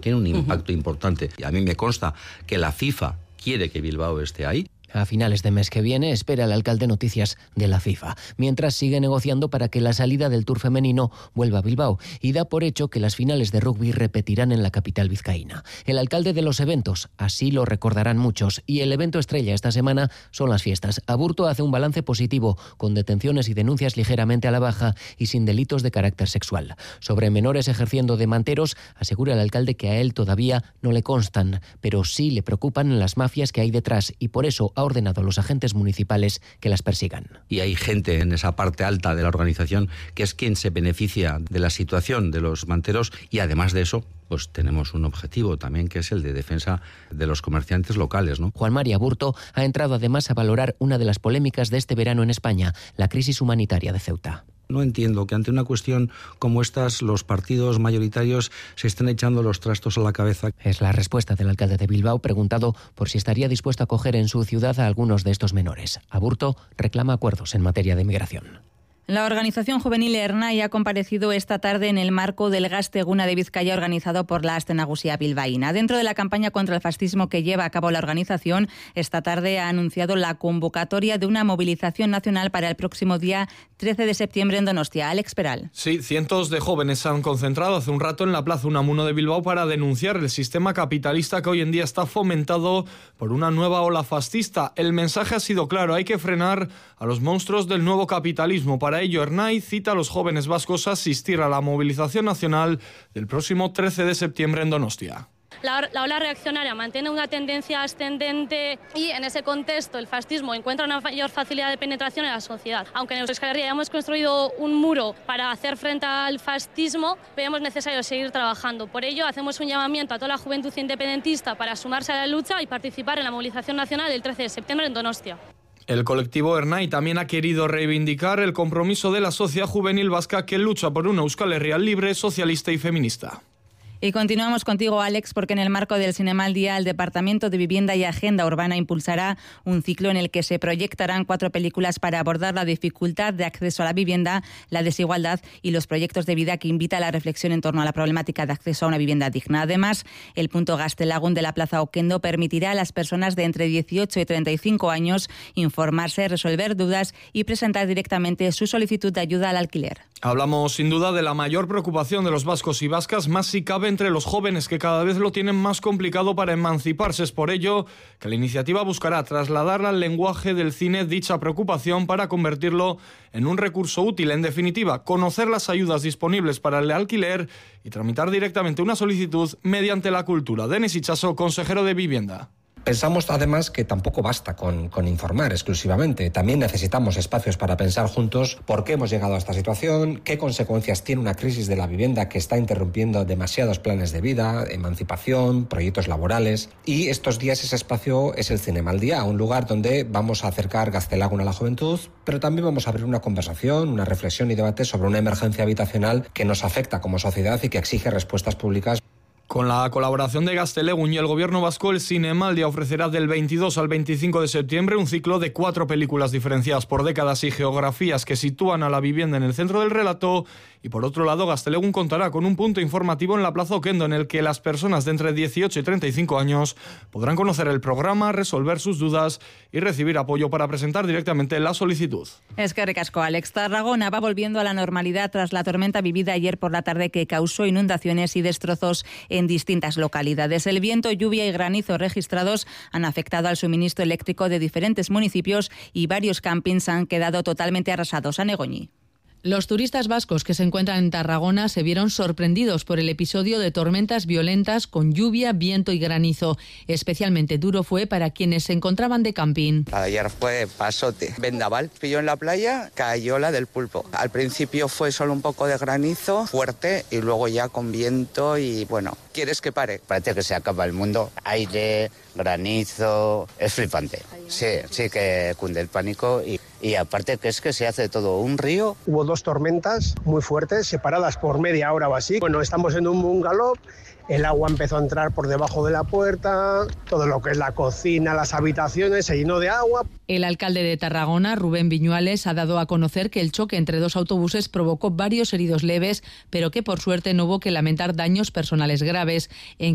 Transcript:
tiene un impacto importante. Y a mí me consta que la FIFA quiere que Bilbao esté ahí. A finales de mes que viene espera el alcalde noticias de la FIFA, mientras sigue negociando para que la salida del Tour femenino vuelva a Bilbao y da por hecho que las finales de rugby repetirán en la capital vizcaína. El alcalde de los eventos, así lo recordarán muchos, y el evento estrella esta semana son las fiestas. Aburto hace un balance positivo, con detenciones y denuncias ligeramente a la baja y sin delitos de carácter sexual. Sobre menores ejerciendo de manteros, asegura el alcalde que a él todavía no le constan, pero sí le preocupan las mafias que hay detrás y por eso ha ordenado a los agentes municipales que las persigan. Y hay gente en esa parte alta de la organización que es quien se beneficia de la situación de los manteros y además de eso, pues tenemos un objetivo también que es el de defensa de los comerciantes locales, ¿no? Juan Mari Aburto ha entrado además a valorar una de las polémicas de este verano en España, la crisis humanitaria de Ceuta. No entiendo que ante una cuestión como estas los partidos mayoritarios se estén echando los trastos a la cabeza. Es la respuesta del alcalde de Bilbao preguntado por si estaría dispuesto a acoger en su ciudad a algunos de estos menores. Aburto reclama acuerdos en materia de migración. La organización juvenil Ernai ha comparecido esta tarde en el marco del Gazte-Eguna de Vizcaya organizado por la Aste Nagusia bilbaína. Dentro de la campaña contra el fascismo que lleva a cabo la organización, esta tarde ha anunciado la convocatoria de una movilización nacional para el próximo día 13 de septiembre en Donostia. Alex Peral. Sí, cientos de jóvenes se han concentrado hace un rato en la Plaza Unamuno de Bilbao para denunciar el sistema capitalista que hoy en día está fomentado por una nueva ola fascista. El mensaje ha sido claro, hay que frenar a los monstruos del nuevo capitalismo. Para ello, Ernai cita a los jóvenes vascos a asistir a la movilización nacional del próximo 13 de septiembre en Donostia. La ola reaccionaria mantiene una tendencia ascendente y en ese contexto el fascismo encuentra una mayor facilidad de penetración en la sociedad. Aunque en Euskal Herria hemos construido un muro para hacer frente al fascismo, veamos necesario seguir trabajando. Por ello, hacemos un llamamiento a toda la juventud independentista para sumarse a la lucha y participar en la movilización nacional del 13 de septiembre en Donostia. El colectivo Ernai también ha querido reivindicar el compromiso de la sociedad juvenil vasca que lucha por una Euskal Herria libre, socialista y feminista. Y continuamos contigo, Alex, porque en el marco del Cinemaldia, el Departamento de Vivienda y Agenda Urbana impulsará un ciclo en el que se proyectarán 4 películas para abordar la dificultad de acceso a la vivienda, la desigualdad y los proyectos de vida que invita a la reflexión en torno a la problemática de acceso a una vivienda digna. Además, el punto Gaztelagun de la Plaza Oquendo permitirá a las personas de entre 18 y 35 años informarse, resolver dudas y presentar directamente su solicitud de ayuda al alquiler. Hablamos sin duda de la mayor preocupación de los vascos y vascas, más si cabe entre los jóvenes que cada vez lo tienen más complicado para emanciparse. Es por ello que la iniciativa buscará trasladar al lenguaje del cine dicha preocupación para convertirlo en un recurso útil. En definitiva, conocer las ayudas disponibles para el alquiler y tramitar directamente una solicitud mediante la cultura. Denis Itxaso, consejero de Vivienda. Pensamos además que tampoco basta con informar exclusivamente. También necesitamos espacios para pensar juntos por qué hemos llegado a esta situación, qué consecuencias tiene una crisis de la vivienda que está interrumpiendo demasiados planes de vida, emancipación, proyectos laborales. Y estos días ese espacio es el Cinemaldia, un lugar donde vamos a acercar Gaztelagun a la juventud, pero también vamos a abrir una conversación, una reflexión y debate sobre una emergencia habitacional que nos afecta como sociedad y que exige respuestas públicas. Con la colaboración de Gaztelagun y el Gobierno vasco, el Cinemaldia ofrecerá del 22 al 25 de septiembre un ciclo de 4 películas diferenciadas por décadas y geografías que sitúan a la vivienda en el centro del relato. Y por otro lado, Gaztelagun contará con un punto informativo en la Plaza Oquendo en el que las personas de entre 18 y 35 años podrán conocer el programa, resolver sus dudas y recibir apoyo para presentar directamente la solicitud. Es que ricasco, Alex. Tarragona va volviendo a la normalidad tras la tormenta vivida ayer por la tarde que causó inundaciones y destrozos en distintas localidades. El viento, lluvia y granizo registrados han afectado al suministro eléctrico de diferentes municipios y varios campings han quedado totalmente arrasados. Anegoñi. Los turistas vascos que se encuentran en Tarragona se vieron sorprendidos por el episodio de tormentas violentas con lluvia, viento y granizo. Especialmente duro fue para quienes se encontraban de camping. Ayer fue pasote. Vendaval pilló en la playa, cayó la del Pulpo. Al principio fue solo un poco de granizo fuerte y luego ya con viento y bueno, ¿quieres que pare? Parece que se acaba el mundo. Aire, granizo, es flipante. Sí que cunde el pánico y aparte que es que se hace todo un río. Hubo 2 tormentas muy fuertes, separadas por media hora o así. Bueno, estamos en un bungalow, el agua empezó a entrar por debajo de la puerta, todo lo que es la cocina, las habitaciones se llenó de agua. El alcalde de Tarragona, Rubén Viñuales, ha dado a conocer que el choque entre 2 autobuses provocó varios heridos leves, pero que por suerte no hubo que lamentar daños personales graves. En